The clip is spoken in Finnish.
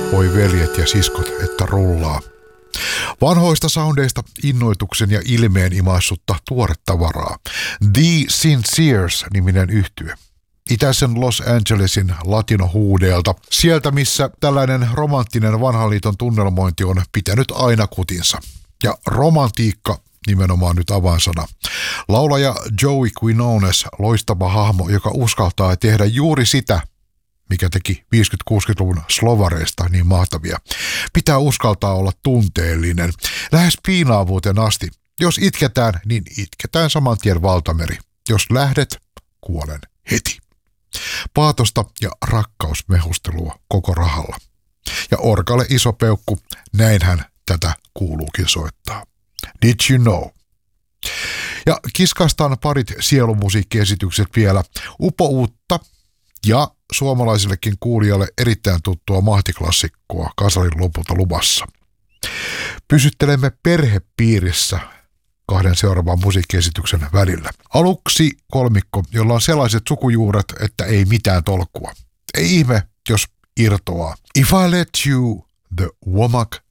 Voi veljet ja siskot, että rullaa. Vanhoista soundeista innoituksen ja ilmeen imaissutta tuoretta varaa. The Sinceres-niminen yhtye. Itäisen Los Angelesin latinohuudeelta. Sieltä, missä tällainen romanttinen vanhan liiton tunnelmointi on pitänyt aina kutinsa. Ja romantiikka nimenomaan nyt avainsana. Laulaja Joey Quinones, loistava hahmo, joka uskaltaa tehdä juuri sitä, mikä teki 50-60-luvun slovareista niin mahtavia. Pitää uskaltaa olla tunteellinen, lähes piinaavuuteen asti. Jos itketään, niin itketään saman tien valtameri. Jos lähdet, kuolen heti. Paatosta ja rakkausmehustelua koko rahalla. Ja orkalle iso peukku, näinhän tätä kuuluukin soittaa. Did you know? Ja kiskastaan parit sielumusiikkiesitykset vielä. Upouutta ja suomalaisillekin kuulijalle erittäin tuttua mahtiklassikkoa Kasarin lopulta luvassa. Pysyttelemme perhepiirissä kahden seuraavan musiikkiesityksen välillä. Aluksi kolmikko, jolla on sellaiset sukujuuret, että ei mitään tolkkua. Ei ihme, jos irtoaa. If I Let You, The Womack